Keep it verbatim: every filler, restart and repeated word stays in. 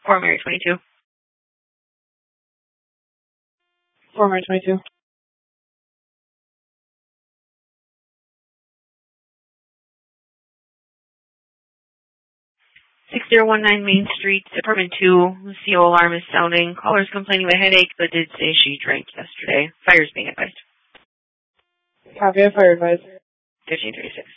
Fort Mary twenty-two. Fort Mary twenty-two. six zero one nine Main Street, Apartment two. C O alarm is sounding. Caller's complaining of a headache, but did say she drank yesterday. Fire's being advised. Copy of fire advisor. fifteen thirty-six.